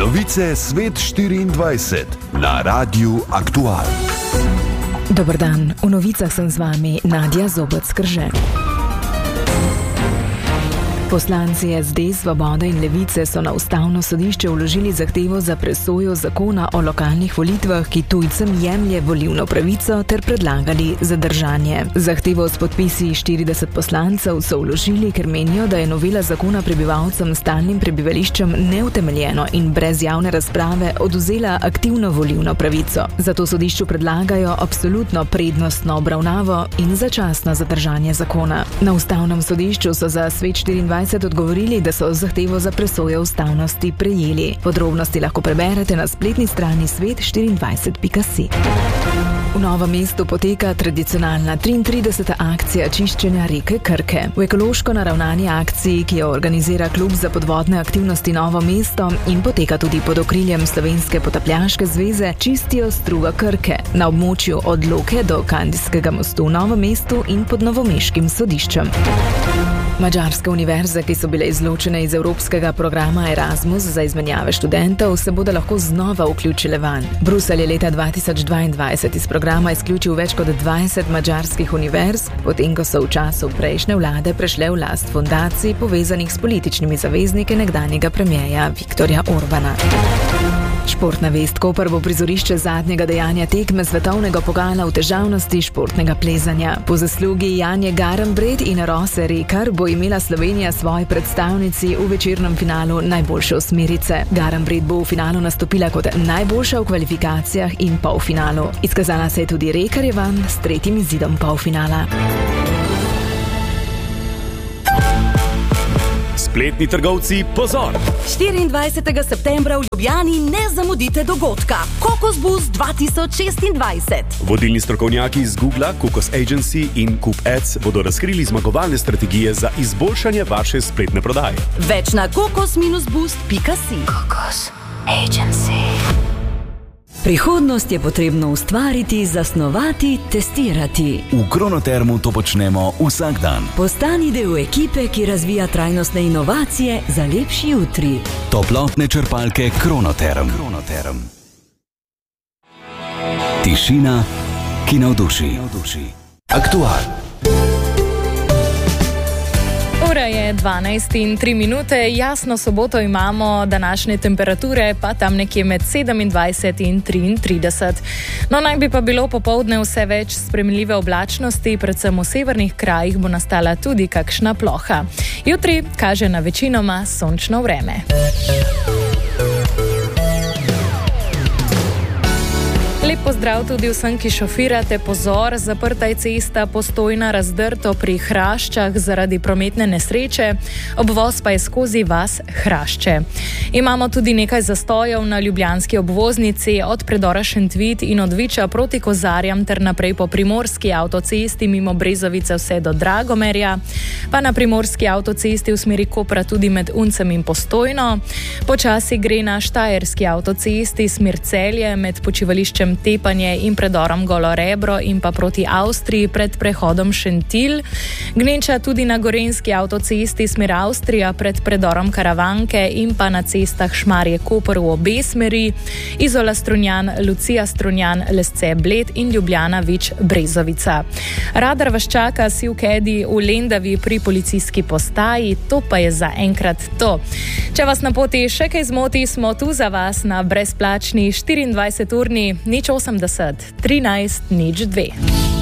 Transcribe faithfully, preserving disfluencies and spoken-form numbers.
Novice Svet štiriindvajset na Radiu Aktual. Dober dan, v novicah sem z vami Nadja Zobec-Krže. Poslanci es de, Svobode in Levice so na Ustavno sodišče vložili zahtevo za presojo zakona o lokalnih volitvah, ki tujcem jemlje volilno pravico, ter predlagali zadržanje. Zahtevo s podpisi štirideset poslancev so vložili, ker menijo, da je novela zakona prebivalcem s stalnim prebivališčem neutemeljeno in brez javne razprave odvzela aktivno volilno pravico. Zato sodišču predlagajo absolutno prednostno obravnavo in začasno zadržanje zakona. Na Ustavnem sodišču so za Svet štiriindvajset odgovorili, da so zahtevo za presojo ustavnosti prejeli. Podrobnosti lahko preberete na spletni strani svet štiriindvajset pika si. V Novem mestu poteka tradicionalna triintrideseta akcija čiščenja reke Krke. V ekološko naravnani akciji, ki jo organizira Klub za podvodne aktivnosti Novo mesto in poteka tudi pod okriljem Slovenske potapljaške zveze, čistijo strugo Krke na območju od Loke do Kandijskega mostu v Novem mestu in pod novomeškim sodiščem. Madžarske univerze, ki so bile izločene iz evropskega programa Erasmus za izmenjave študentov, se bodo lahko znova vključile vanj. Bruselj je leta dva tisoč dvaindvajset iz programa izključil več kot dvajset madžarskih univerz, potem ko so v času prejšnje vlade prešle v last fundacij, povezanih s političnimi zavezniki nekdanjega premierja Viktorja Orbana. Športna vest: Koper bo prizorišče zadnjega dejanja tekme svetovnega pokala v težavnosti športnega plezanja. Po zaslugi Janje Garnbret in Rose Rekar bo imela Slovenija svoji predstavnici v večernem finalu najboljše osmerice. Garnbret bo v finalu nastopila kot najboljša v kvalifikacijah in polfinalu. Izkazala se je tudi Rekarjeva s tretjim izidom polfinala. Spletni trgovci, pozor! štiriindvajsetega septembra v Ljubljani ne zamudite dogodka Kokos Boost dva tisoč šestindvajset. Vodilni strokovnjaki iz Googla, Kokos Agency in Coop Ads bodo razkrili zmagovalne strategije za izboljšanje vaše spletne prodaje. Več na kokos boost pika si. Kokos Agency. Prihodnost je potrebno ustvariti, zasnovati, testirati. V Kronotermu to počnemo vsak dan. Postani del ekipe, ki razvija trajnostne inovacije za lepši jutri. Toplotne črpalke Kronoterm. Kronoterm. Tišina, ki navduši. Aktual. Ura je dvanajst in tri minute, jasno soboto imamo, današnje temperature pa tam nekje med sedemindvajset in triintrideset. No, naj bi pa bilo popoldne vse več spremljive oblačnosti, predvsem v severnih krajih bo nastala tudi kakšna ploha. Jutri kaže na večinoma sončno vreme. Lep pozdrav tudi vsem, ki šofirate. Pozor, zaprta je cesta Postojna Razdrto pri Hraščah zaradi prometne nesreče, obvoz pa je skozi vas Hrašče. Imamo tudi nekaj zastojev na ljubljanski obvoznici od predora Šentvid in od Viča proti Kozarjam ter naprej po primorski avtocesti mimo Brezovice vse do Dragomerja, pa na primorski avtocesti v smeri Kopra tudi med Uncem in Postojno. Počasi gre na štajerski avtocesti smer Celje med počivališčem Tepanje in predorom Golo Rebro in pa proti Avstriji pred prehodom Šentilj. Gneča tudi na gorenjski avtocesti smer Avstrija pred predorom Karavanke in pa na cestah Šmarje Koper v obe smeri, Izola Strunjan, Lucija Strunjan, Lesce Bled in Ljubljana Vič Brezovica. Radar vas čaka Sivkedi v Lendavi pri policijski postaji, to pa je za enkrat to. Če vas na poti še kaj zmoti, smo tu za vas na brezplačni štiriindvajseturni nič osemdeset trinajst nič dve.